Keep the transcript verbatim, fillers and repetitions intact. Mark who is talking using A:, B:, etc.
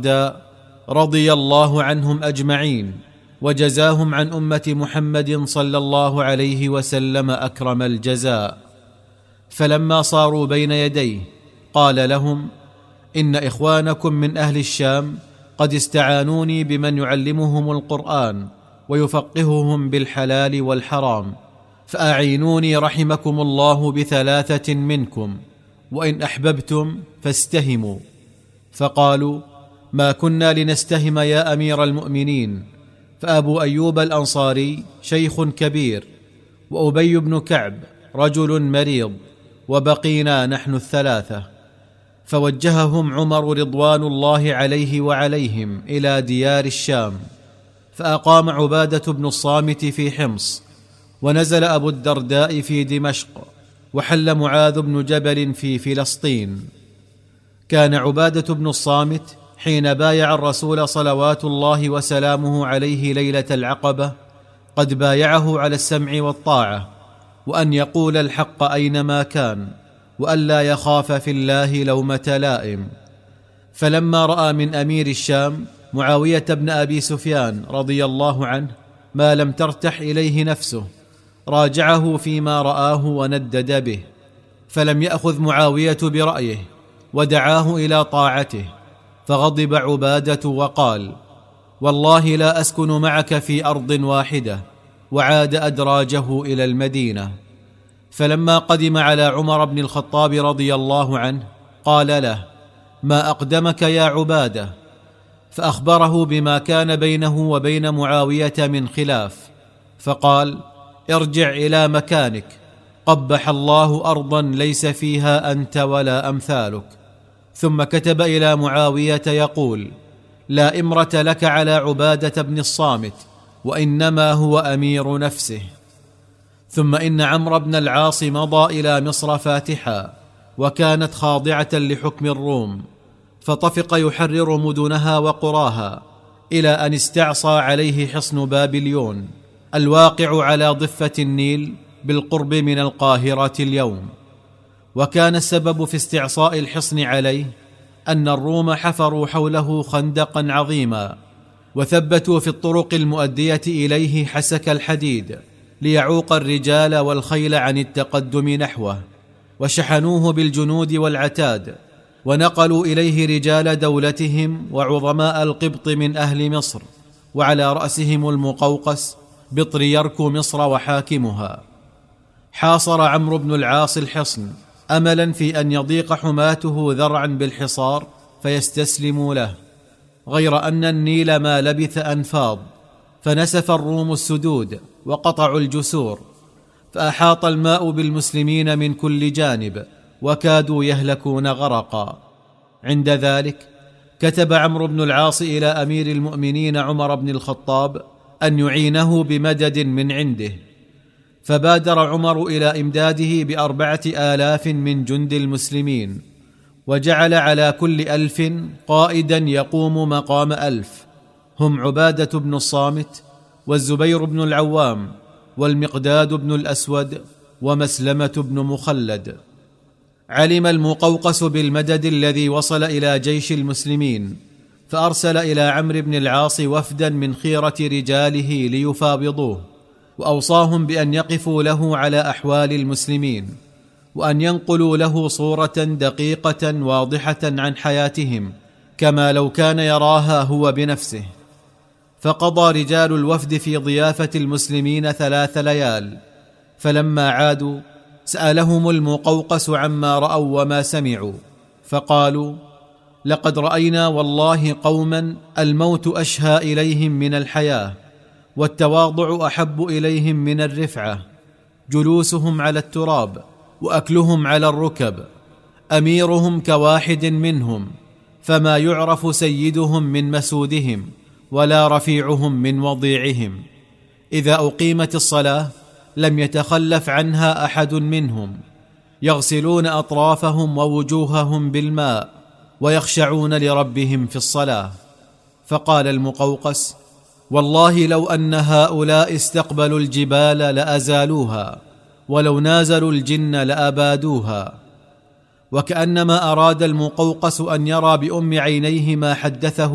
A: الدرداء رضي الله عنهم أجمعين وجزاهم عن أمة محمد صلى الله عليه وسلم أكرم الجزاء. فلما صاروا بين يديه قال لهم: إن إخوانكم من أهل الشام قد استعانوني بمن يعلمهم القرآن ويفقههم بالحلال والحرام، فأعينوني رحمكم الله بثلاثة منكم، وإن أحببتم فاستهموا. فقالوا: ما كنا لنستهم يا أمير المؤمنين، فأبو أيوب الأنصاري شيخ كبير، وأبي بن كعب رجل مريض، وبقينا نحن الثلاثة. فوجههم عمر رضوان الله عليه وعليهم إلى ديار الشام، فأقام عبادة بن الصامت في حمص، ونزل أبو الدرداء في دمشق، وحل معاذ بن جبل في فلسطين. كان عبادة بن الصامت حين بايع الرسول صلوات الله وسلامه عليه ليلة العقبة قد بايعه على السمع والطاعة، وأن يقول الحق أينما كان، وأن لا يخاف في الله لومة لائم. فلما رأى من أمير الشام معاوية بن أبي سفيان رضي الله عنه ما لم ترتح إليه نفسه، راجعه فيما رآه وندد به، فلم يأخذ معاوية برأيه ودعاه إلى طاعته، فغضب عبادة وقال: والله لا أسكن معك في أرض واحدة، وعاد أدراجه إلى المدينة. فلما قدم على عمر بن الخطاب رضي الله عنه قال له: ما أقدمك يا عبادة؟ فأخبره بما كان بينه وبين معاوية من خلاف، فقال: ارجع إلى مكانك، قبح الله أرضا ليس فيها أنت ولا أمثالك. ثم كتب إلى معاوية يقول: لا إمرة لك على عبادة بن الصامت، وإنما هو أمير نفسه. ثم إن عمرو بن العاص مضى إلى مصر فاتحا، وكانت خاضعة لحكم الروم، فطفق يحرر مدنها وقراها، إلى أن استعصى عليه حصن بابليون الواقع على ضفة النيل بالقرب من القاهرة اليوم. وكان السبب في استعصاء الحصن عليه أن الروم حفروا حوله خندقا عظيما، وثبتوا في الطرق المؤدية إليه حسك الحديد ليعوق الرجال والخيل عن التقدم نحوه، وشحنوه بالجنود والعتاد، ونقلوا إليه رجال دولتهم وعظماء القبط من أهل مصر، وعلى رأسهم المقوقس بطريرك مصر وحاكمها. حاصر عمرو بن العاص الحصن أملا في أن يضيق حماته ذرعا بالحصار فيستسلموا له، غير أن النيل ما لبث أن فاض، فنسف الروم السدود وقطعوا الجسور، فأحاط الماء بالمسلمين من كل جانب، وكادوا يهلكون غرقا. عند ذلك كتب عمرو بن العاص إلى أمير المؤمنين عمر بن الخطاب أن يعينه بمدد من عنده، فبادر عمر إلى إمداده بأربعة آلاف من جند المسلمين، وجعل على كل ألف قائدا يقوم مقام ألف، هم عبادة بن الصامت والزبير بن العوام والمقداد بن الأسود ومسلمة بن مخلد. علم المقوقس بالمدد الذي وصل إلى جيش المسلمين، فأرسل إلى عمرو بن العاص وفدا من خيرة رجاله ليفاوضوه، وأوصاهم بأن يقفوا له على أحوال المسلمين، وأن ينقلوا له صورة دقيقة واضحة عن حياتهم كما لو كان يراها هو بنفسه. فقضى رجال الوفد في ضيافة المسلمين ثلاث ليال، فلما عادوا سألهم المقوقس عما رأوا وما سمعوا، فقالوا: لقد رأينا والله قوما الموت أشهى إليهم من الحياة، والتواضع أحب إليهم من الرفعة، جلوسهم على التراب وأكلهم على الركب، أميرهم كواحد منهم، فما يعرف سيدهم من مسودهم ولا رفيعهم من وضيعهم. إذا أقيمت الصلاة لم يتخلف عنها أحد منهم، يغسلون أطرافهم ووجوههم بالماء، ويخشعون لربهم في الصلاة. فقال المقوقس: والله لو أن هؤلاء استقبلوا الجبال لأزالوها، ولو نازلوا الجن لأبادوها. وكأنما أراد المقوقس أن يرى بأم عينيه ما حدثه